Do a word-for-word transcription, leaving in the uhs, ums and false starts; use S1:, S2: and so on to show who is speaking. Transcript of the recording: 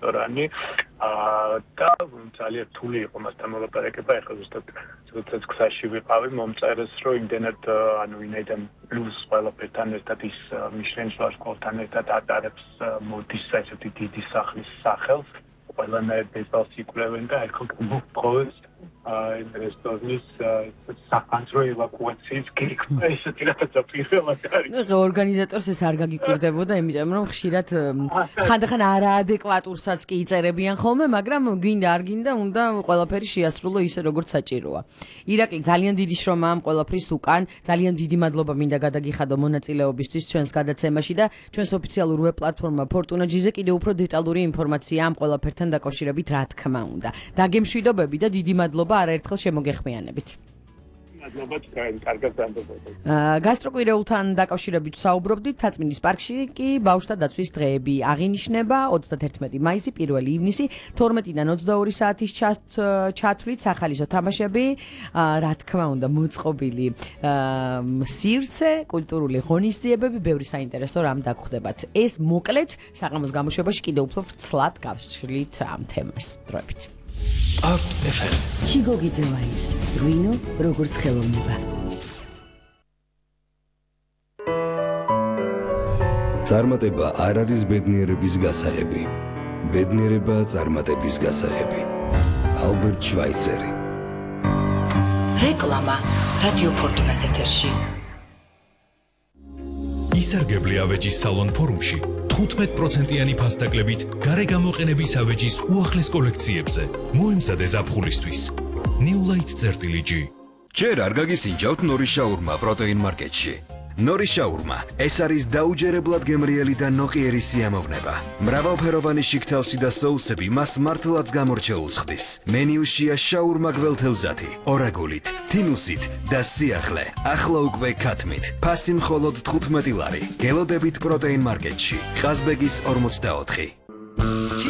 S1: რესტორანი და ძალიან რთული იყო მასთან მოლაპარაკება, ეხლა ზუსტად როდესაც გზაში ვიყავი, მომწერეს, რომ იმდენად ანუ ვინაიდან პლუს ყველაფერთან ერთად ის მიშლენ შუაშკოლთან ერთად ატარებს მოდის ესეთი დიდი სახლის სახელს, ყველანაირ დეტალს იკვლევენ და ეხლა მოყოლეს იმ რესტორნის საფანძრო ევაკუაციის გიგმა ესეთი რაღაცა პირველად არის.
S2: ნუ ორგანიზატორს ეს არ გაგიკვირდებოდა, იმიტომ რომ ხშირად ხანდახან არაადეკვატურსაც კი იწერებიან ხოლმე, მაგრამ გინდა არ გინდა, უნდა ყველაფერი შეასრულო ისე როგორც საჭიროა. ირაკლი, ძალიან დიდი შრომა ამ ყველაფრის უკან, ძალიან დიდი მადლობა მინდა გადაგიხადო მონაწილეობისთვის ჩვენს გადაცემაში და ჩვენს ოფიციალურ ვებ პლატფორმა Fortuna G-ზე კიდევ უფრო დეტალური ინფორმაცია ამ ყველაფერთან დაკავშირებით რა თქმა უნდა. დაგემშვიდობები და დიდი მადლობა არაერთხელ შემოგეხმიანებით.
S1: მადლობა თქვენ, კარგად დამბობთ.
S2: გასტროკვირეულთან დაკავშირებით საუბრობდით, თაწმინდის პარკში კი ბავშვთა დაცვის დღეები აღინიშნება ოცდაათერთმეტი მაისი, პირველი ივნისი, თორმეტიდან ოცდაორი საათის ჩათვლით სახალისო თამაშები, რა თქმა უნდა, მოწყობილი სივრცე, კულტურული ღონისძიებები, ბევრი საინტერესო რამ დაგხვდებათ. ეს მოკლედ საღამოს გამოშვებაში კიდევ უფრო ვრცლად გავსჩლით ამ თემას. დროებით.
S3: Art F M.
S4: ჩიგოგიძევაის ღვინო როგორც ხელოვნება.
S3: წარმატება არ არის ბედნიერების გასაღები. ბედნიერება წარმატების გასაღები. ალბერტ შვაიცერი.
S4: რეკლამა რადიო ფორტუნას ეთერში.
S5: ისარგებლე ავეჯის სალონ ფორუმში თხუთმეტ პროცენტიანი ფასდაკლებით გარეგამოყენების ავეჯის უახლეს კოლექციებზე. მოემზადე ზაფხულისთვის. New Light წერტილი G.
S3: ჯერ არ გაგისინჯავთ ნორის შაურმა პროტეინ მარკეტში. ნორის შაურმა ეს არის დაუჯერებლად გემრიელი და ნოყიერი სიამოვნება. მრავალფეროვანი შიგთავსი და соуსები მას მართლაც გამორჩეულს ხდის. მენიუშია შაურმა გველთევზათი, ორაგულით, თინუსით და სიახლე. ახლა უკვე ქათმით. ფასი მხოლოდ თხუთმეტი ლარი. გელოდებით პროტეინ მარკეტში. ყაზბეგის ორმოცდაოთხი.